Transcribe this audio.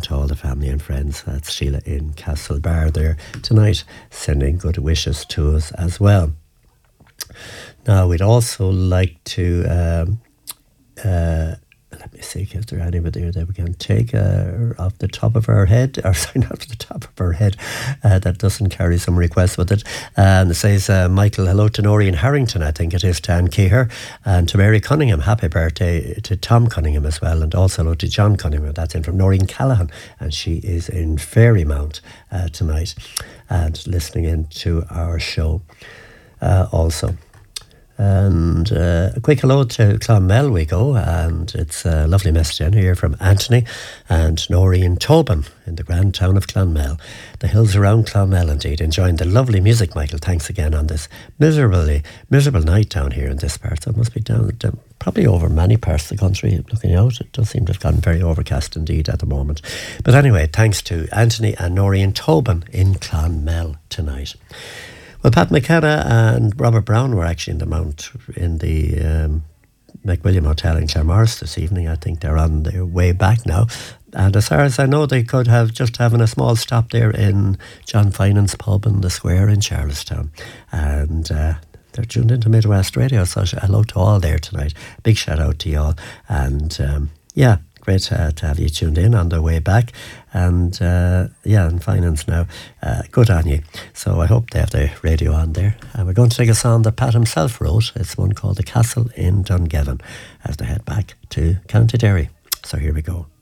to all the family and friends. That's Sheila in Castlebar there tonight, sending good wishes to us as well. Now, we'd also like to, let me see, is there anybody there that we can take off the top of our head, or sorry, not off the top of our head, that doesn't carry some requests with it. And it says, Michael, hello to Noreen Harrington, I think it is, to Anne Keher, and to Mary Cunningham, happy birthday to Tom Cunningham as well, and also hello to John Cunningham, that's in from Noreen Callahan, and she is in Fairymount tonight, and listening in to our show also. And a quick hello to Clonmel we go, and it's a lovely message in here from Anthony and Noreen Tobin in the grand town of Clonmel. The hills around Clonmel indeed, enjoying the lovely music, Michael. Thanks again on this miserable night down here in this part. So it must be down probably over many parts of the country. Looking out, it does seem to have gotten very overcast indeed at the moment. But anyway, thanks to Anthony and Noreen Tobin in Clonmel tonight. Well, Pat McKenna and Robert Brown were actually in the Mount in the McWilliam Hotel in Claremorris this evening. I think they're on their way back now. And as far as I know, they could have just having a small stop there in John Finan's pub in the square in Charlestown. And they're tuned into Midwest Radio, so hello to all there tonight. Big shout out to you all. And yeah, great to have you tuned in on the way back. And yeah, in Finance now, good on you. So I hope they have the radio on there. And we're going to take a song that Pat himself wrote. It's one called The Castle in Dungiven as they head back to County Derry. So here we go.